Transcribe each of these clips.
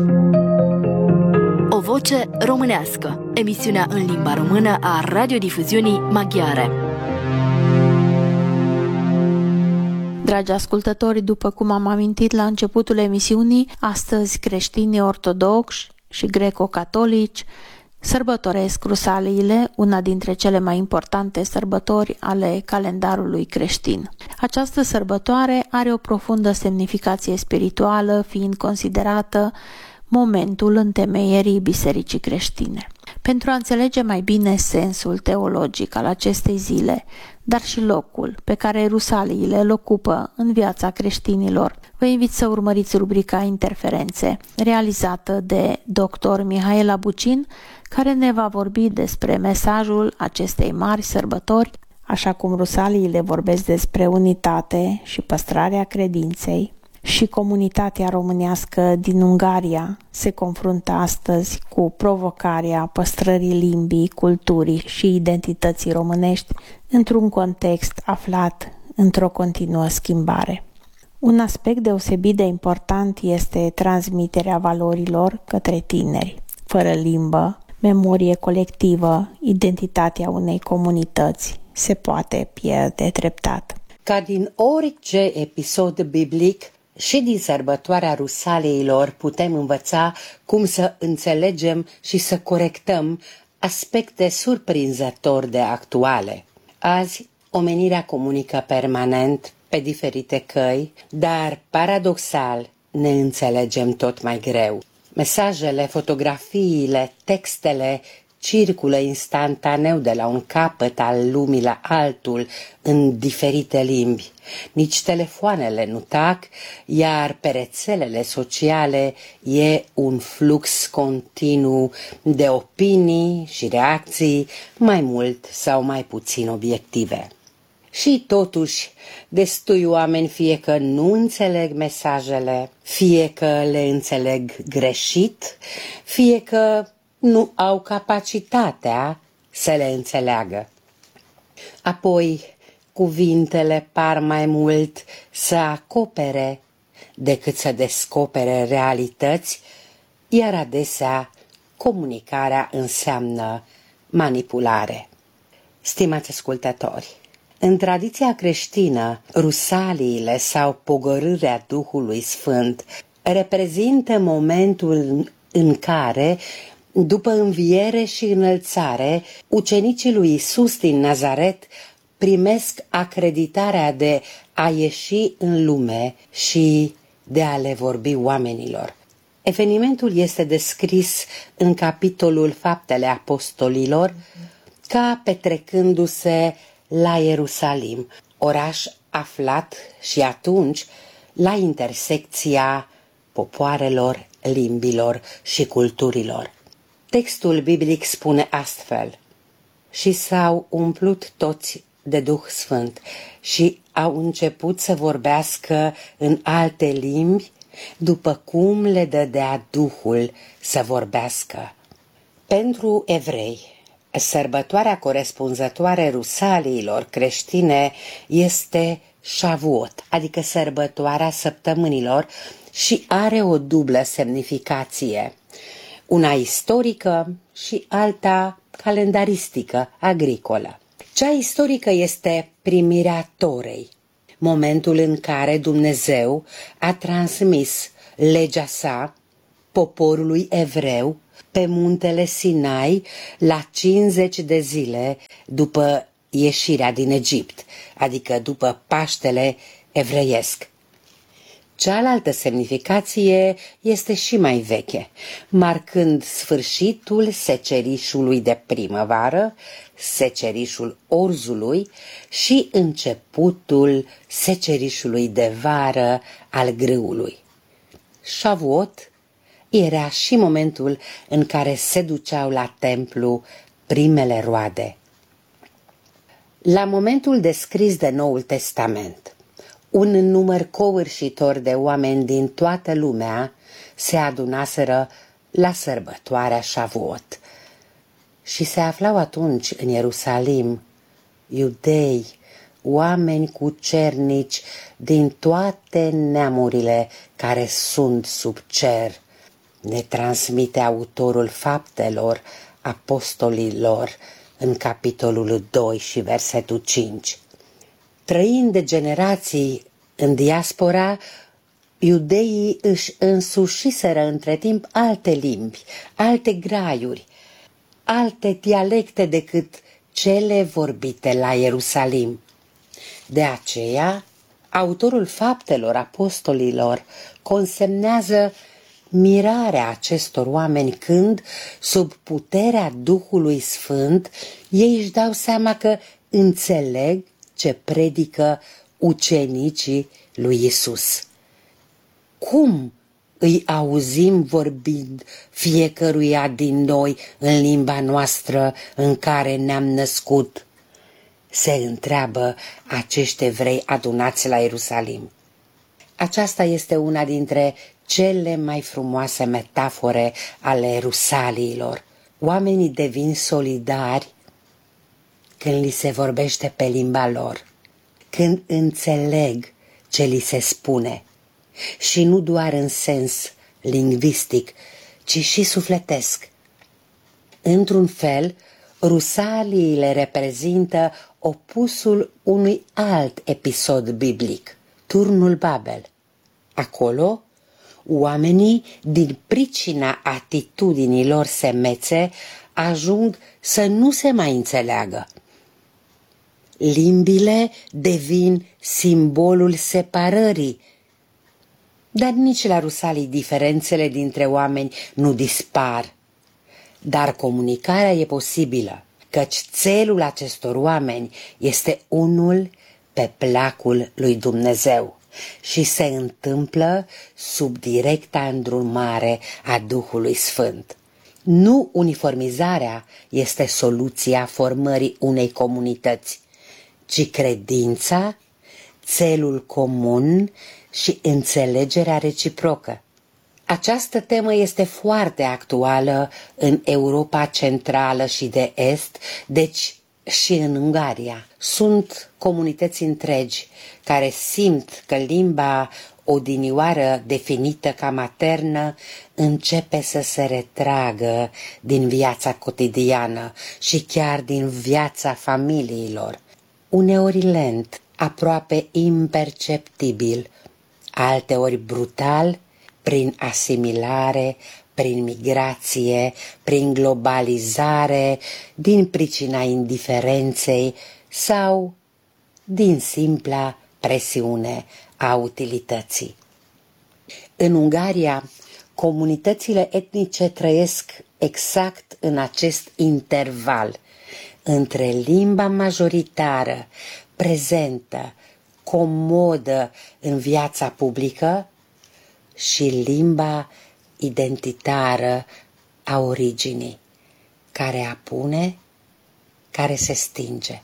O voce românească, emisiunea în limba română a radiodifuziunii maghiare. Dragi ascultători, după cum am amintit la începutul emisiunii, astăzi creștinii ortodoxi și greco-catolici sărbătoresc Rusaliile, una dintre cele mai importante sărbători ale calendarului creștin. Această sărbătoare are o profundă semnificație spirituală, fiind considerată momentul întemeierii bisericii creștine. Pentru a înțelege mai bine sensul teologic al acestei zile, dar și locul pe care Rusaliile îl ocupă în viața creștinilor, vă invit să urmăriți rubrica Interferențe, realizată de dr. Mihaela Bucin, care ne va vorbi despre mesajul acestei mari sărbători, așa cum Rusaliile vorbesc despre unitate și păstrarea credinței. Și comunitatea românească din Ungaria se confruntă astăzi cu provocarea păstrării limbii, culturii și identității românești într-un context aflat într-o continuă schimbare. Un aspect deosebit de important este transmiterea valorilor către tineri. Fără limbă, memorie colectivă, identitatea unei comunități se poate pierde treptat. Ca din orice episod biblic, și din sărbătoarea Rusaliilor putem învăța cum să înțelegem și să corectăm aspecte surprinzător de actuale. Azi, omenirea comunică permanent pe diferite căi, dar paradoxal ne înțelegem tot mai greu. Mesajele, fotografiile, textele circulă instantaneu de la un capăt al lumii la altul în diferite limbi. Nici telefoanele nu tac, iar pe rețelele sociale e un flux continuu de opinii și reacții, mai mult sau mai puțin obiective. Și totuși, destui oameni fie că nu înțeleg mesajele, fie că le înțeleg greșit, fie că nu au capacitatea să le înțeleagă. Apoi, cuvintele par mai mult să acopere decât să descopere realități, iar adesea comunicarea înseamnă manipulare. Stimați ascultători, în tradiția creștină, Rusaliile sau pogorârea Duhului Sfânt reprezintă momentul în care, după înviere și înălțare, ucenicii lui Iisus din Nazaret primesc acreditarea de a ieși în lume și de a le vorbi oamenilor. Evenimentul este descris în capitolul Faptele Apostolilor ca petrecându-se la Ierusalim, oraș aflat și atunci la intersecția popoarelor, limbilor și culturilor. Textul biblic spune astfel: și s-au umplut toți de Duh Sfânt și au început să vorbească în alte limbi, după cum le dădea Duhul să vorbească. Pentru evrei, sărbătoarea corespunzătoare Rusaliilor creștine este Shavuot, adică sărbătoarea săptămânilor, și are o dublă semnificație, una istorică și alta calendaristică, agricolă. Cea istorică este primirea Torei, momentul în care Dumnezeu a transmis legea sa poporului evreu pe muntele Sinai la 50 de zile după ieșirea din Egipt, adică după Paștele evreiesc. Cealaltă semnificație este și mai veche, marcând sfârșitul secerișului de primăvară, secerișul orzului și începutul secerișului de vară al grâului. Shavuot era și momentul în care se duceau la templu primele roade. La momentul descris de Noul Testament, un număr covârșitor de oameni din toată lumea se adunaseră la sărbătoarea Shavuot și se aflau atunci în Ierusalim iudei, oameni cucernici din toate neamurile care sunt sub cer, ne transmite autorul Faptelor Apostolilor în capitolul 2 și versetul 5. Trăind de generații în diaspora, iudeii își însușiseră între timp alte limbi, alte graiuri, alte dialecte decât cele vorbite la Ierusalim. De aceea, autorul Faptelor Apostolilor consemnează mirarea acestor oameni când, sub puterea Duhului Sfânt, ei își dau seama că înțeleg ce predică ucenicii lui Isus. Cum îi auzim vorbind fiecăruia din noi în limba noastră în care ne-am născut? Se întreabă acești evrei adunați la Ierusalim. Aceasta este una dintre cele mai frumoase metafore ale rusaliilor. Oamenii devin solidari când li se vorbește pe limba lor, când înțeleg ce li se spune, și nu doar în sens lingvistic, ci și sufletesc. Într-un fel, rusaliile reprezintă opusul unui alt episod biblic, Turnul Babel. Acolo, oamenii, din pricina atitudinilor semețe, ajung să nu se mai înțeleagă. Limbile devin simbolul separării, dar nici la rusalii diferențele dintre oameni nu dispar. Dar comunicarea e posibilă, căci țelul acestor oameni este unul pe placul lui Dumnezeu și se întâmplă sub directa îndrumare a Duhului Sfânt. Nu uniformizarea este soluția formării unei comunități, ci credința, țelul comun și înțelegerea reciprocă. Această temă este foarte actuală în Europa Centrală și de Est, deci și în Ungaria. Sunt comunități întregi care simt că limba odinioară definită ca maternă începe să se retragă din viața cotidiană și chiar din viața familiilor. Uneori lent, aproape imperceptibil, alteori brutal, prin asimilare, prin migrație, prin globalizare, din pricina indiferenței sau din simpla presiune a utilității. În Ungaria, comunitățile etnice trăiesc exact în acest interval între limba majoritară, prezentă, comodă în viața publică, și limba identitară a originii, care apune, care se stinge.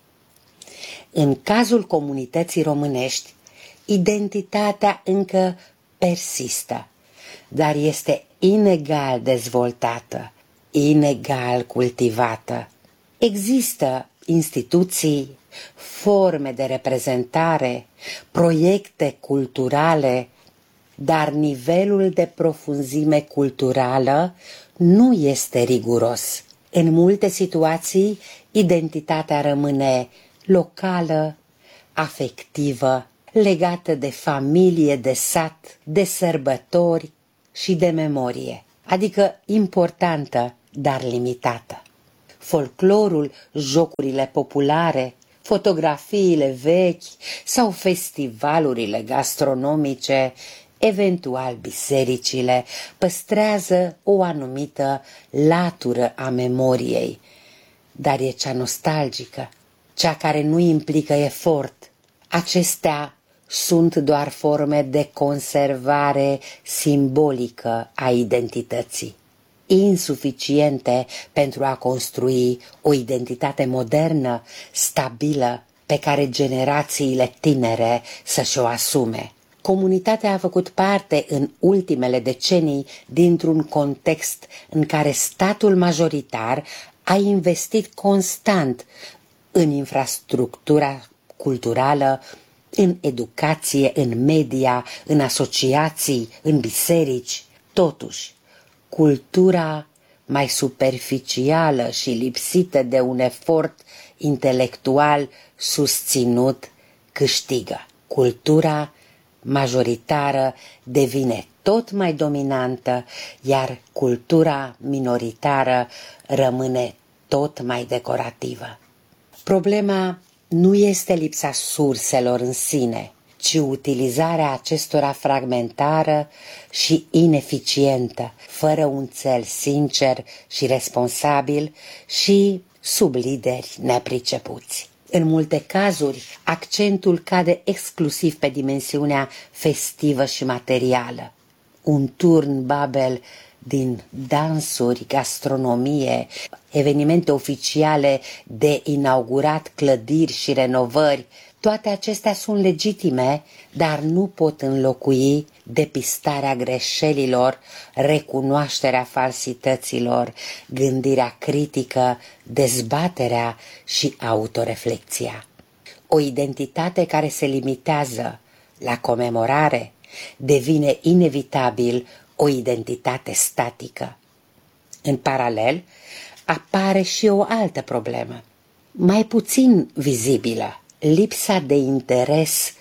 În cazul comunității românești, identitatea încă persistă, dar este inegal dezvoltată, inegal cultivată. Există instituții, forme de reprezentare, proiecte culturale, dar nivelul de profunzime culturală nu este riguros. În multe situații, identitatea rămâne locală, afectivă, legată de familie, de sat, de sărbători și de memorie, adică importantă, dar limitată. Folclorul, jocurile populare, fotografiile vechi sau festivalurile gastronomice, eventual bisericile, păstrează o anumită latură a memoriei, dar e cea nostalgică, cea care nu implică efort. Acestea sunt doar forme de conservare simbolică a identității, insuficiente pentru a construi o identitate modernă, stabilă, pe care generațiile tinere să-și o asume. Comunitatea a făcut parte în ultimele decenii dintr-un context în care statul majoritar a investit constant în infrastructura culturală, în educație, în media, în asociații, în biserici. Totuși, cultura mai superficială și lipsită de un efort intelectual susținut câștigă. Cultura majoritară devine tot mai dominantă, iar cultura minoritară rămâne tot mai decorativă. Problema nu este lipsa surselor în sine, ci utilizarea acestora fragmentară și ineficientă, fără un cel sincer și responsabil și sub lideri nepricepuți. În multe cazuri, accentul cade exclusiv pe dimensiunea festivă și materială. Un turn Babel din dansuri, gastronomie, evenimente oficiale de inaugurat clădiri și renovări, toate acestea sunt legitime, dar nu pot înlocui depistarea greșelilor, recunoașterea falsităților, gândirea critică, dezbaterea și autoreflexia. O identitate care se limitează la comemorare devine inevitabil o identitate statică. În paralel, apare și o altă problemă, mai puțin vizibilă: lipsa de interes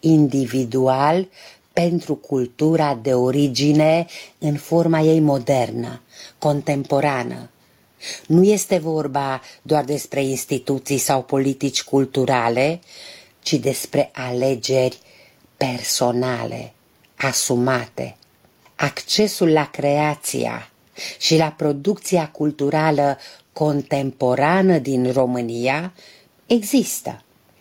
individual pentru cultura de origine în forma ei modernă, contemporană. Nu este vorba doar despre instituții sau politici culturale, ci despre alegeri personale, asumate. Accesul la creația și la producția culturală contemporană din România există.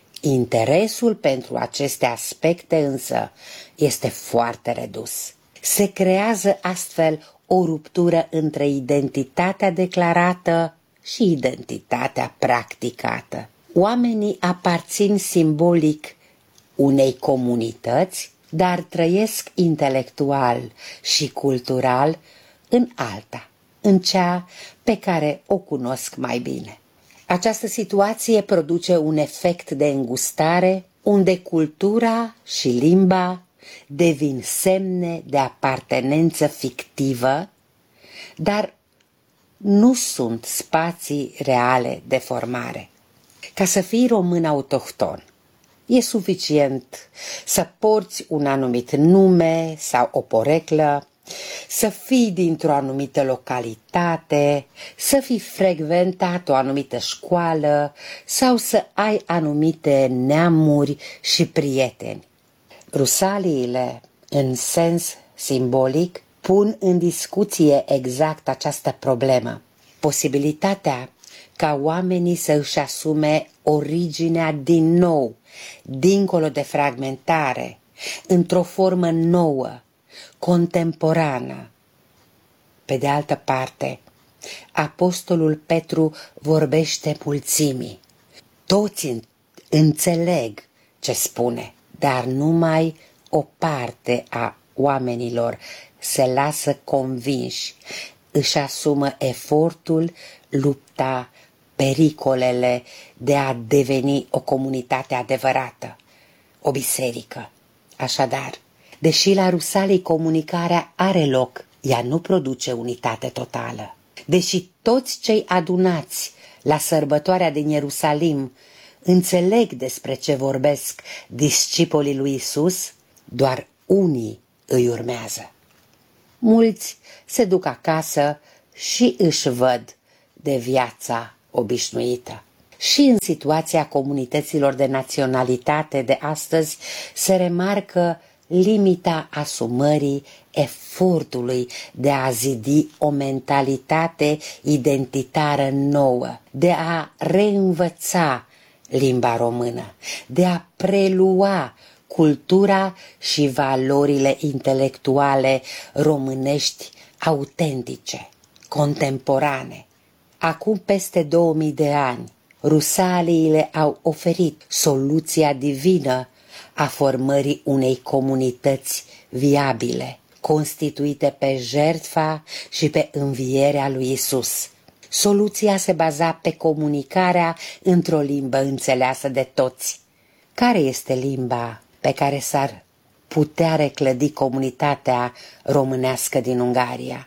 Interesul pentru aceste aspecte însă este foarte redus. Se creează astfel o ruptură între identitatea declarată și identitatea practicată. Oamenii aparțin simbolic unei comunități, dar trăiesc intelectual și cultural în alta, în cea pe care o cunosc mai bine. Această situație produce un efect de îngustare, unde cultura și limba devin semne de apartenență fictivă, dar nu sunt spații reale de formare. Ca să fii român autohton, e suficient să porți un anumit nume sau o poreclă, să fii dintr-o anumită localitate, să fi frecventat o anumită școală sau să ai anumite neamuri și prieteni. Rusaliile, în sens simbolic, pun în discuție exact această problemă. Posibilitatea ca oamenii să își asume originea din nou, dincolo de fragmentare, într-o formă nouă, contemporană. Pe de altă parte, apostolul Petru vorbește mulțimii. Toți înțeleg ce spune, dar numai o parte a oamenilor se lasă convinși, își asumă efortul, lupta, pericolele de a deveni o comunitate adevărată, o biserică. Așadar, deși la Rusalii comunicarea are loc, ea nu produce unitate totală. Deși toți cei adunați la sărbătoarea din Ierusalim înțeleg despre ce vorbesc discipolii lui Isus, doar unii îi urmează. Mulți se duc acasă și își văd de viața obișnuită. Și în situația comunităților de naționalitate de astăzi se remarcă limita asumării efortului de a zidi o mentalitate identitară nouă, de a reînvăța limba română, de a prelua cultura și valorile intelectuale românești autentice, contemporane. Acum peste 2000 de ani, Rusaliile au oferit soluția divină a formării unei comunități viabile, constituite pe jertfa și pe învierea lui Isus. Soluția se baza pe comunicarea într-o limbă înțeleasă de toți. Care este limba pe care s-ar putea reclădi comunitatea românească din Ungaria?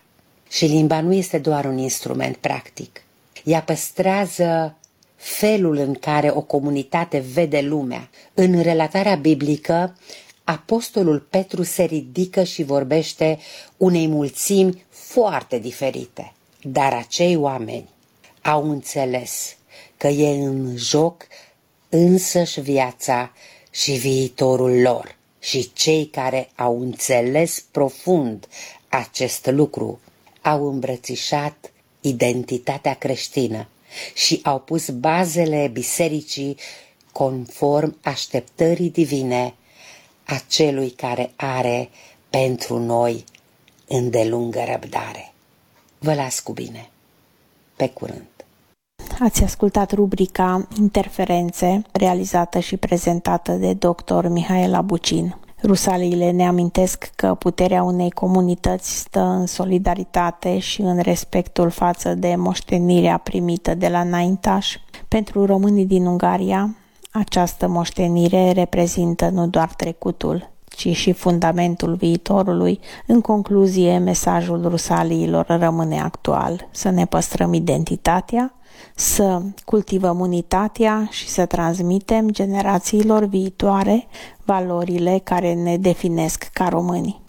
Și limba nu este doar un instrument practic. Ea păstrează felul în care o comunitate vede lumea. În relatarea biblică, apostolul Petru se ridică și vorbește unei mulțimi foarte diferite. Dar acei oameni au înțeles că e în joc însăși viața și viitorul lor. Și cei care au înțeles profund acest lucru au îmbrățișat identitatea creștină și au pus bazele bisericii conform așteptării divine a celui care are pentru noi îndelungă răbdare. Vă las cu bine. Pe curând. Ați ascultat rubrica Interferențe, realizată și prezentată de dr. Mihaela Bucin. Rusaliile ne amintesc că puterea unei comunități stă în solidaritate și în respectul față de moștenirea primită de la înaintași. Pentru românii din Ungaria, această moștenire reprezintă nu doar trecutul, ci și fundamentul viitorului. În concluzie, mesajul rusaliilor rămâne actual: să ne păstrăm identitatea, să cultivăm unitatea și să transmitem generațiilor viitoare valorile care ne definesc ca români.